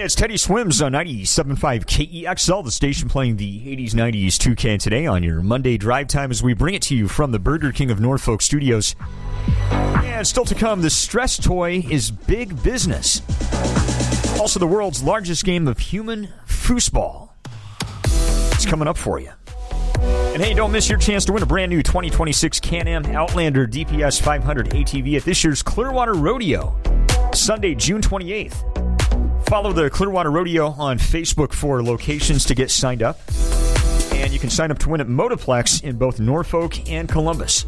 It's Teddy Swims on 97.5 KEXL, the station playing the 80s, 90s 2K today on your Monday drive time as we bring it to you from the Burger King of Norfolk studios. And still to come, the stress toy is big business. Also, the world's largest game of human foosball. It's coming up for you. And hey, don't miss your chance to win a brand new 2026 Can-Am Outlander DPS 500 ATV at this year's Clearwater Rodeo, Sunday, June 28th. Follow the Clearwater Rodeo on Facebook for locations to get signed up. And you can sign up to win at Motoplex in both Norfolk and Columbus.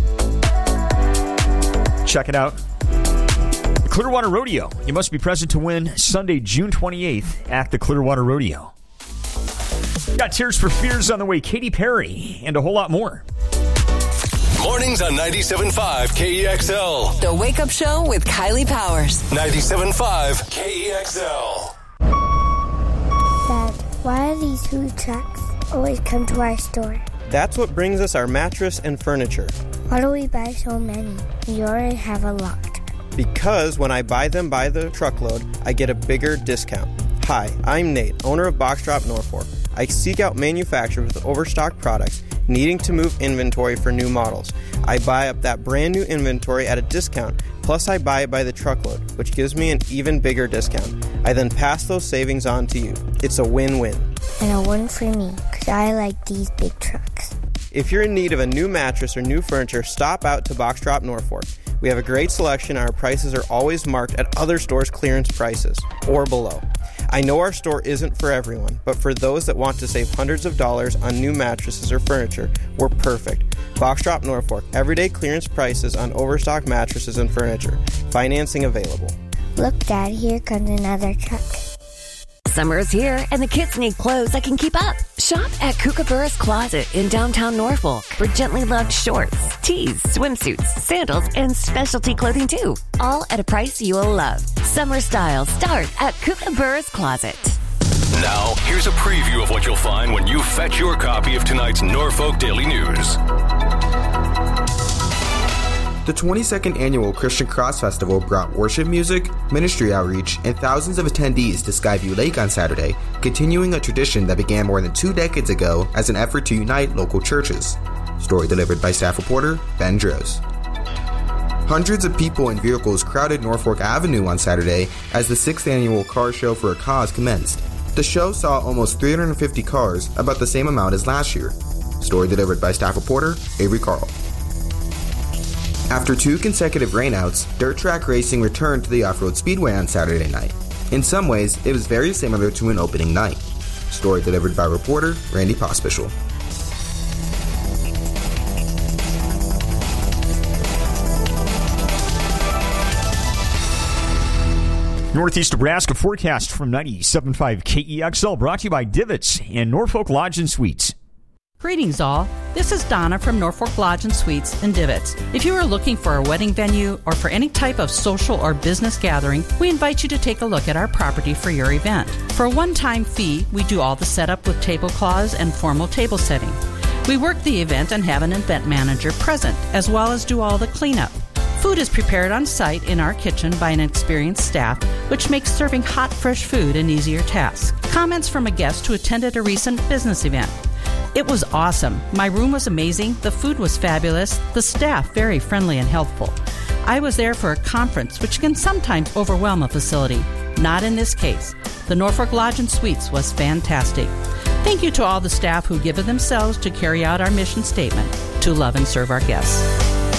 Check it out. The Clearwater Rodeo. You must be present to win Sunday, June 28th at the Clearwater Rodeo. Got Tears for Fears on the way, Katy Perry, and a whole lot more. Mornings on 97.5 KEXL. The Wake Up Show with Kylie Powers. 97.5 KEXL. Dad, why do these food trucks always come to our store? That's what brings us our mattress and furniture. Why do we buy so many? We already have a lot. Because when I buy them by the truckload, I get a bigger discount. Hi, I'm Nate, owner of Box Drop Norfolk. I seek out manufacturers with overstocked products needing to move inventory for new models. I buy up that brand new inventory at a discount, plus I buy it by the truckload, which gives me an even bigger discount. I then pass those savings on to you. It's a win-win. And a win for me, because I like these big trucks. If you're in need of a new mattress or new furniture, stop out to Box Drop Norfolk. We have a great selection. Our prices are always marked at other stores' clearance prices or below. I know our store isn't for everyone, but for those that want to save hundreds of dollars on new mattresses or furniture, we're perfect. Box Drop Norfolk, everyday clearance prices on overstocked mattresses and furniture. Financing available. Look, Dad, here comes another truck. Summer is here, and the kids need clothes that can keep up. Shop at Kookaburra's Closet in downtown Norfolk for gently loved shorts, tees, swimsuits, sandals, and specialty clothing too. All at a price you'll love. Summer styles start at Kookaburra's Closet. Now, here's a preview of what you'll find when you fetch your copy of tonight's Norfolk Daily News. The 22nd Annual Christian Cross Festival brought worship music, ministry outreach, and thousands of attendees to Skyview Lake on Saturday, continuing a tradition that began more than 2 decades ago as an effort to unite local churches. Story delivered by staff reporter Ben Droz. Hundreds of people and vehicles crowded Norfolk Avenue on Saturday as the 6th Annual Car Show for a Cause commenced. The show saw almost 350 cars, about the same amount as last year. Story delivered by staff reporter Avery Carl. After 2 consecutive rainouts, dirt track racing returned to the off-road speedway on Saturday night. In some ways, it was very similar to an opening night. Story delivered by reporter Randy Pospischel. Northeast Nebraska forecast from 97.5 KEXL, brought to you by Divots and Norfolk Lodge and Suites. Greetings all. This is Donna from Norfolk Lodge and Suites in Divots. If you are looking for a wedding venue or for any type of social or business gathering, we invite you to take a look at our property for your event. For a one-time fee, we do all the setup with tablecloths and formal table setting. We work the event and have an event manager present, as well as do all the cleanup. Food is prepared on site in our kitchen by an experienced staff, which makes serving hot, fresh food an easier task. Comments from a guest who attended a recent business event. It was awesome. My room was amazing. The food was fabulous. The staff very friendly and helpful. I was there for a conference, which can sometimes overwhelm a facility. Not in this case. The Norfolk Lodge and Suites was fantastic. Thank you to all the staff who give of themselves to carry out our mission statement, to love and serve our guests.